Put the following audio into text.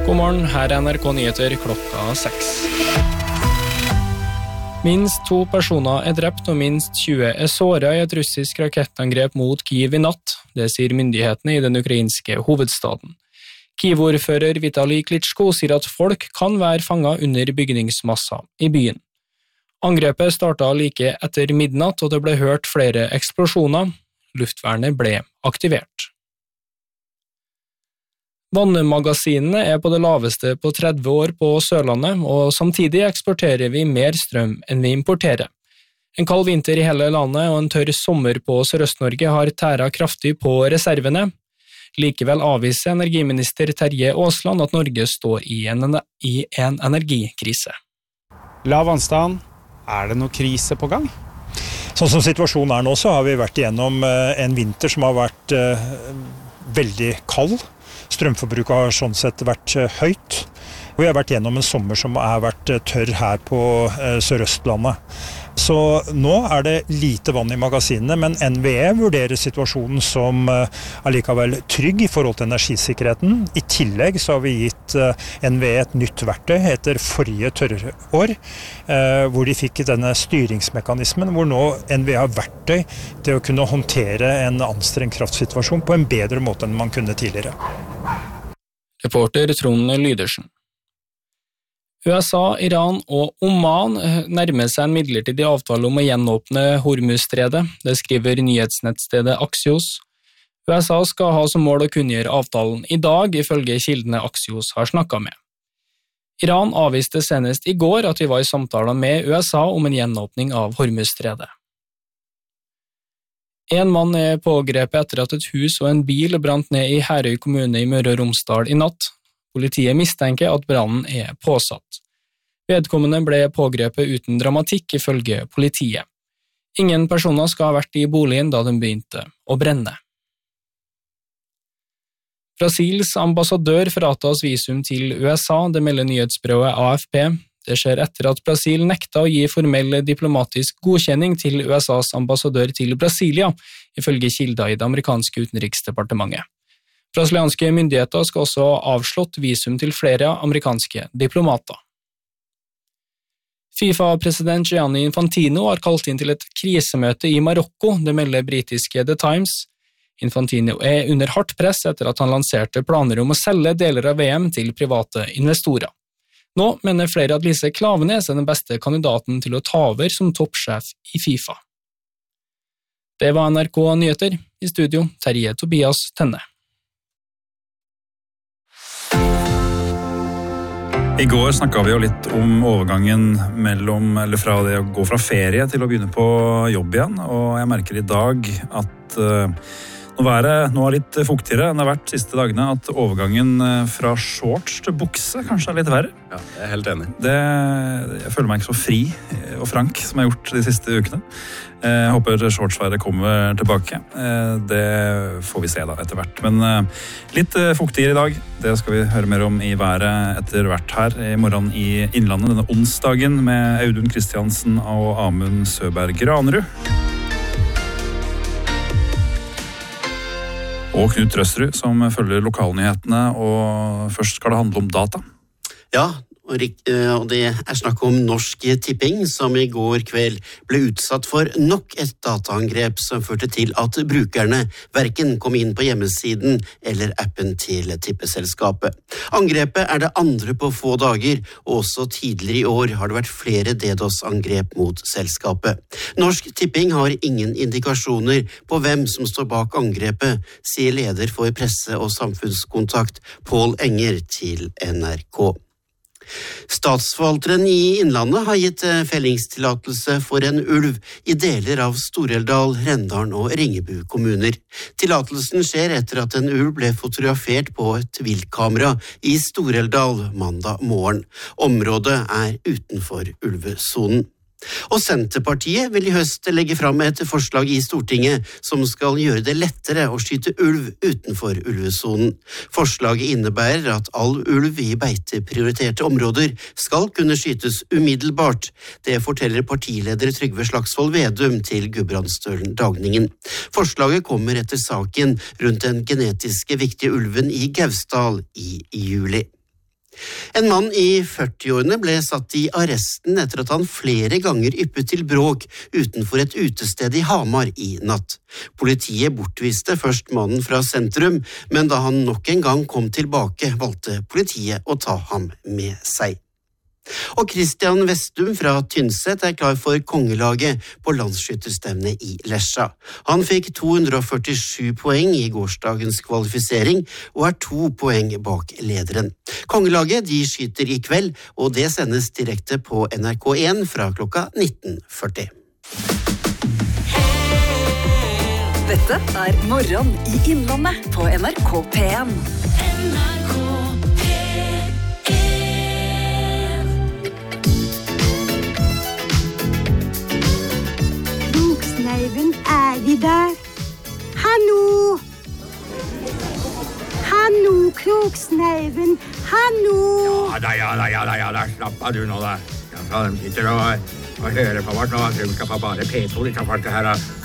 God morgen, her NRK Nyheter klokka 6. Minst 2 personer drept og minst 20 såret i et russisk rakettangrep mot Kyiv i natt. Det sier myndighetene i den ukrainske hovedstaden. Kyiv-ordfører Vitali Klitschko sier at folk kan være fanget under bygningsmasser i byen. Angrepet startet like etter midnatt, og det ble hørt flere eksplosjoner. Luftvernet ble aktivert. Vannmagasinene på det laveste på 30 år på Sørlandet, og samtidig eksporterer vi mer strøm enn vi importerer. En kald vinter i hele landet og en tørr sommer på Sørøst-Norge har tæret kraftig på reservene. Likevel avviser energiminister Terje Aasland at Norge står i en energikrise. Lav vannstand, det noe krise på gang? Sånn som situasjonen nå, så har vi vært igjennom en vinter som har vært veldig kald. Strømforbruket har sånn sett vært høyt. Og vi har vært gjennom en sommer som har vært tørr her på Sørøstlandet. Så nå det lite vann i magasinene, men NVE vurderer situasjonen som allikevel trygg i forhold til energisikkerheten. I tillegg så har vi gitt NVE et nytt verktøy etter forrige tørrår, hvor de fikk denne styringsmekanismen, hvor nå NVE har verktøy til å kunne håndtere en anstrengt kraftsituasjon på en bedre måte enn man kunne tidligere. Reporter Trond Lydersen. USA, Iran og Oman nærmer seg en midlertidig avtale om å gjenåpne Hormuzstredet. Det skriver nyhetsnettstedet Axios. USA skal ha som mål å kunngjøre avtalen i dag, ifølge kildene Axios har snakket med. Iran avviste senest i går at vi var i samtaler med USA om en gjenåpning av Hormuzstredet. En mann pågrepet etter at et hus og en bil brant ned i Herøy kommune i Møre og Romsdal i natt. Politiet mistenker at brannen påsatt. Vedkommende ble pågrepet uten dramatikk ifølge politiet. Ingen personer skal ha vært i boligen da den begynte å brenne. Brasils ambassadør fratas visum til USA, det melder nyhetsbyrået AFP. Det skjer etter at Brasil nekta å gi formell diplomatisk godkjenning til USAs ambassadør til Brasilia, ifølge kilder i det amerikanske utenriksdepartementet. Brasilianske myndigheter skal også ha avslått visum til flere amerikanske diplomater. FIFA-president Gianni Infantino har kalt inn til et krisemøte i Marokko, det melder britiske The Times. Infantino under hardt press etter at han lanserte planer om å selge deler av VM til private investorer. Nå mener flere at Lise Klaveness den beste kandidaten til å ta over som toppsjef i FIFA. Det var NRK Nyheter. I studio Terje Tobias Tenne. I går snakket vi jo litt om overgangen fra det å gå fra ferie til å begynne på jobb igjen, og jeg merker i dag at nå litt fuktigere enn det har vært de siste dagene, at overgangen fra shorts til bukse kanskje litt verre. Ja, jeg helt enig. Jeg føler meg ikke så fri og frank som jeg har gjort de siste ukene. Jeg håper shortsværet kommer tilbake. Det får vi se da etter hvert. Men litt fuktigere i dag, det skal vi høre mer om i været etter hvert her i morgen i Innlandet denne onsdagen med Audun Kristiansen og Amund Søberg Granerud. Og Knut Røsrud som følger lokalnyhetene, og først skal det handle om data. Ja, og det snakk om Norsk Tipping, som i går kveld ble utsatt for nok et dataangrep som førte til at brukerne hverken kom inn på hjemmesiden eller appen til tippeselskapet. Angrepet det andre på få dager, og også tidligere i år har det vært flere DDoS-angrep mot selskapet. Norsk Tipping har ingen indikasjoner på hvem som står bak angrepet, sier leder for presse- og samfunnskontakt Pål Enger til NRK. Statsforvalteren i Innlandet har gitt fellingstillatelse for en ulv i deler av Stor-Elvdal, Rendalen og Ringebu kommuner. Tillatelsen skjer etter at en ulv ble fotografert på et viltkamera i Stor-Elvdal mandag morgen. Området utenfor ulvesonen. Og Senterpartiet vil i høst legge fram et forslag i Stortinget som skal gjøre det lettere å skyte ulv utenfor ulvesonen. Forslaget innebærer at all ulv i beiteprioriterte områder skal kunne skytes umiddelbart. Det forteller partileder Trygve Slagsvold Vedum til Gudbrandsdølen Dagningen. Forslaget kommer etter saken rundt den genetiske viktige ulven i Gausdal i juli. En mann i 40-årene ble satt i arresten etter at han flere ganger yppet til bråk utenfor et utested i Hamar i natt. Politiet bortviste først mannen fra sentrum, men da han nok en gang kom tilbake, valgte politiet å ta ham med seg. Og Christian Vestum fra Tynset klar for kongelaget på landsskytterstevnet i Lesja. Han fikk 247 poeng i gårsdagens kvalifisering og 2 poeng bak lederen. Kongelaget de skyter i kveld, og det sendes direkte på NRK1 fra klokka 19:40. Dette Morgen i Innlandet på NRK P1. Kroksneiven, de der? Hallo! Hallo, Kroksneiven! Hallo! Ja da, slapp av du nå da. De sitter og hører på hvert nå, at de skal få bare P2, de kan folk det her.